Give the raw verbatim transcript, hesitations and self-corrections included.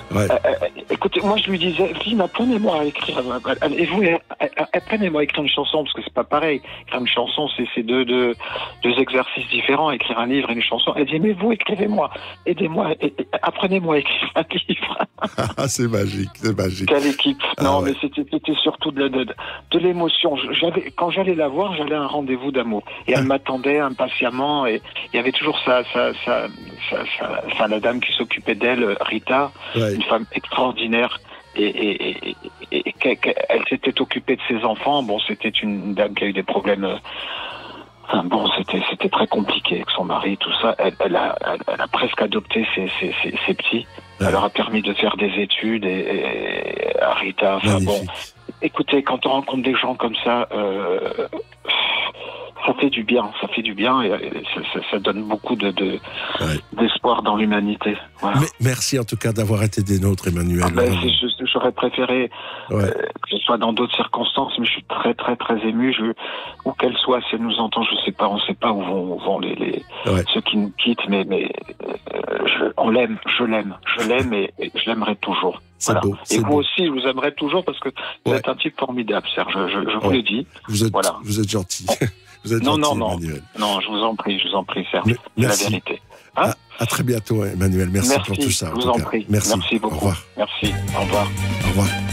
Ouais. Euh, euh, écoutez, moi je lui disais, Vim, apprenez-moi à écrire. Et vous, apprenez-moi à écrire une chanson, parce que c'est pas pareil. Écrire une chanson, c'est, c'est deux, deux, deux exercices différents. Écrire un livre et une chanson. Elle dit, mais vous, écrivez-moi. Aidez-moi. Apprenez-moi à écrire un livre. Ah, c'est magique, c'est magique. Quelle équipe. Ah, non, ouais. mais c'était, c'était surtout de, de, de, de l'émotion. J'avais, quand j'allais la voir, j'allais à un rendez-vous d'amour. Et elle m'attendait impatiemment. Et il y avait toujours sa, sa, sa, sa, sa, sa la dame qui s'occupait d'elle, Rita. Ouais. Une femme extraordinaire, et, et, et, et, et elle s'était occupée de ses enfants. Bon, c'était une dame qui a eu des problèmes. Enfin, bon, c'était c'était très compliqué avec son mari, tout ça. Elle, elle, a, elle, elle a presque adopté ses, ses, ses, ses petits. Ouais. Elle leur a permis de faire des études, et, et à Rita. Enfin bon, écoutez, quand on rencontre des gens comme ça, euh, ça fait du bien, ça fait du bien, et, et ça, ça, ça donne beaucoup de, de ouais. d'espoir dans l'humanité. Voilà. Mais, merci en tout cas d'avoir été des nôtres, Emmanuel. Ah ben, c'est, je, j'aurais préféré ouais. euh, que ce soit dans d'autres circonstances, mais je suis très très très ému. Je, où qu'elle soit, si elle nous entend, je sais pas, on sait pas où vont, où vont les, les ouais. ceux qui nous quittent, mais mais euh, je, on l'aime, je l'aime, je l'aime et, et je l'aimerai toujours. C'est voilà. beau. C'est et vous beau. aussi, je vous aimerais toujours parce que vous ouais. êtes un type formidable, Serge. Je, je, je vous ouais. le dis. Vous êtes, voilà. vous êtes gentil. Vous êtes non, gentil, non, non, Emmanuel. non, je vous en prie, je vous en prie, Serge. Mais, c'est merci. la vérité. Hein à, à très bientôt, Emmanuel. Merci, merci pour tout ça. Je en vous tout en cas. prie. Merci. Merci beaucoup. Au revoir. Merci. Au revoir. Au revoir.